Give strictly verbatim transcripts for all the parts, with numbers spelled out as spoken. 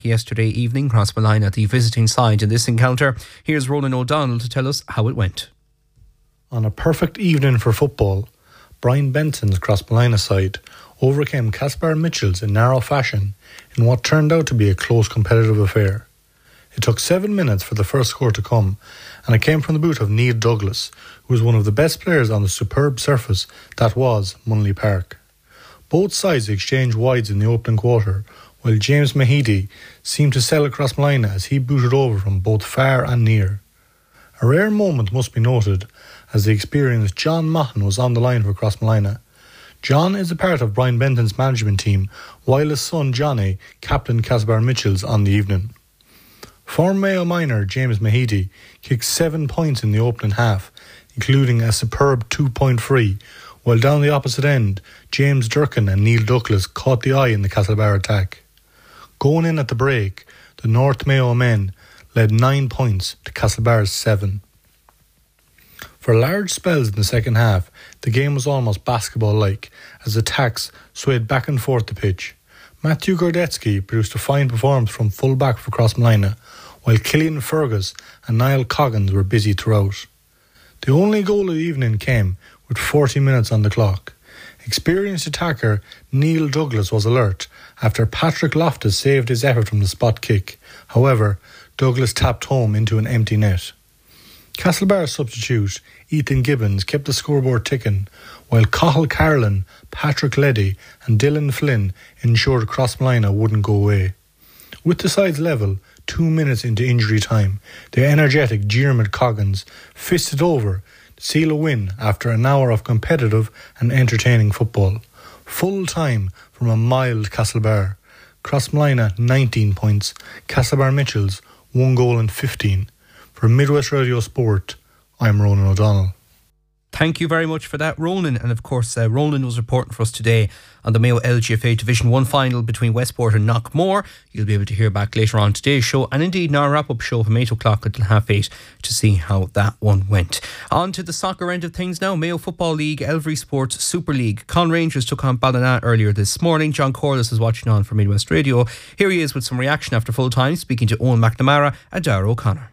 Yesterday evening, Crossmolina at the visiting side in this encounter. Here's Ronan O'Donnell to tell us how it went. On a perfect evening for football, Brian Benson's Crossmolina side overcame Castlebar Mitchells in narrow fashion in what turned out to be a close competitive affair. It took seven minutes for the first score to come, and it came from the boot of Neil Douglas, who was one of the best players on the superb surface that was Munley Park. Both sides exchanged wides in the opening quarter, while James Mahidi seemed to sell across Crossmolina as he booted over from both far and near. A rare moment must be noted, as the experienced John Mahon was on the line for Crossmolina. John is a part of Brian Benton's management team, while his son Johnny captained Castlebar Mitchells on the evening. Former Mayo minor James Mahidi kicked seven points in the opening half, including a superb two-point free, while down the opposite end, James Durkin and Neil Douglas caught the eye in the Castlebar attack. Going in at the break, the North Mayo men led nine points to Castlebar's seven. For large spells in the second half, the game was almost basketball-like as attacks swayed back and forth the pitch. Matthew Gordetsky produced a fine performance from full-back for Crossmolina, while Killian Fergus and Niall Coggins were busy throughout. The only goal of the evening came with forty minutes on the clock. Experienced attacker Neil Douglas was alert after Patrick Loftus saved his effort from the spot kick. However, Douglas tapped home into an empty net. Castlebar substitute Ethan Gibbons kept the scoreboard ticking, while Cathal Carlin, Patrick Leddy and Dylan Flynn ensured Crossmolina wouldn't go away. With the sides level, two minutes into injury time, the energetic Diarmuid Coggins fisted over to seal a win after an hour of competitive and entertaining football. Full time from a mild Castlebar. Crossmolina nineteen points, Castlebar Mitchells one goal and fifteen. For Midwest Radio Sport, I'm Ronan O'Donnell. Thank you very much for that, Ronan. And of course, uh, Ronan was reporting for us today on the Mayo L G F A Division one final between Westport and Knockmore. You'll be able to hear back later on today's show, and indeed in our wrap-up show from eight o'clock until half eight to see how that one went. On to the soccer end of things now. Mayo Football League, Elvery Sports Super League. Con Rangers took on Ballina earlier this morning. John Corliss is watching on for Midwest Radio. Here he is with some reaction after full time, speaking to Owen McNamara and Dara O'Connor.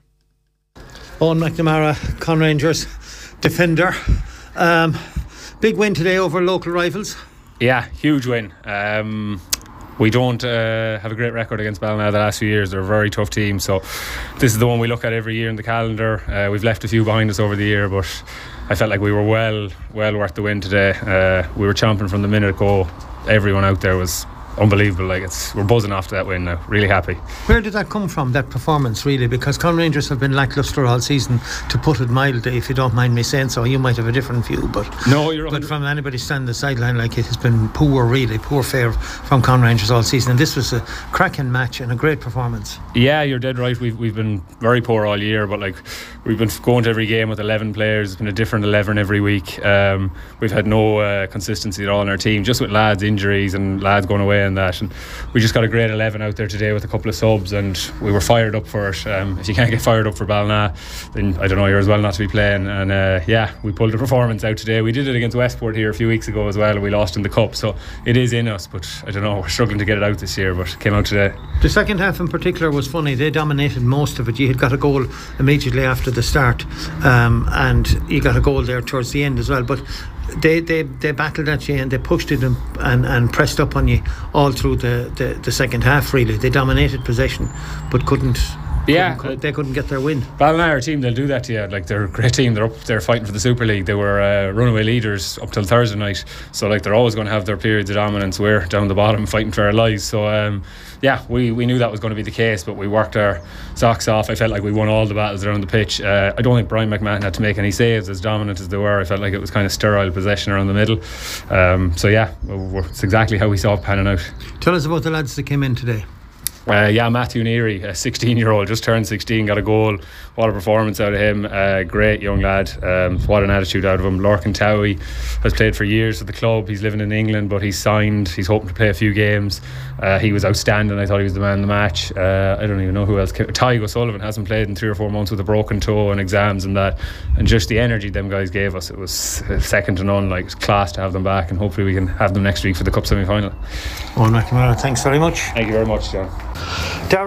Owen McNamara, Con Rangers defender. Um, big win today over local rivals. Yeah, huge win. Um, we don't uh, have a great record against Ballina the last few years. They're a very tough team, so this is the one we look at every year in the calendar. Uh, we've left a few behind us over the year, but I felt like we were well well worth the win today. Uh, we were chomping from the minute go. Everyone out there was unbelievable. Like it's we're buzzing after that win now. Really happy. Where did that come from, that performance, really? Because Con Rangers have been lacklustre all season, to put it mildly, if you don't mind me saying so. You might have a different view, but no, you're but from anybody standing the sideline, like, it has been poor, really poor fare from Con Rangers all season, and this was a cracking match and a great performance. Yeah, you're dead right. We've we've been very poor all year, but like we've been going to every game with eleven players. It's been a different eleven every week. Um, we've had no uh, consistency at all in our team, just with lads injuries and lads going away and that, and we just got a great eleven out there today with a couple of subs, and we were fired up for it. Um, if you can't get fired up for Ballina, then I don't know, you're as well not to be playing. And uh, yeah, we pulled a performance out today. We did it against Westport here a few weeks ago as well, and we lost in the cup, so it is in us, but I don't know, we're struggling to get it out this year, but it came out today. The second half in particular was funny. They dominated most of it. You had got a goal immediately after the start, um, and you got a goal there towards the end as well, but They, they they battled at you and they pushed it and, and, and pressed up on you all through the, the, the second half, really. They dominated possession but couldn't Yeah, couldn't, they couldn't get their win. Ballina are a team, they'll do that to you. Like, they're a great team. They're up there fighting for the Super League. They were uh, runaway leaders up till Thursday night, so like they're always going to have their periods of dominance. We're down the bottom fighting for our lives, so um, yeah, we, we knew that was going to be the case, but we worked our socks off. I felt like we won all the battles around the pitch. uh, I don't think Brian McMahon had to make any saves, as dominant as they were. I felt like it was kind of sterile possession around the middle. Um, so yeah, we're, it's exactly how we saw it panning out. Tell us about the lads that came in today. Uh, yeah, Matthew Neary, a sixteen year old, just turned sixteen, got a goal. What a performance out of him. Uh, great young lad. Um, what an attitude out of him. Lorcan Towie has played for years at the club. He's living in England, but he's signed. He's hoping to play a few games. Uh, he was outstanding. I thought he was the man in the match. Uh, I don't even know who else. Tygo Sullivan hasn't played in three or four months with a broken toe and exams and that. And just the energy them guys gave us, it was second to none. Like, it's class to have them back, and hopefully we can have them next week for the Cup semi-final. Owen McNamara, thanks very much. Thank you very much, John. Darren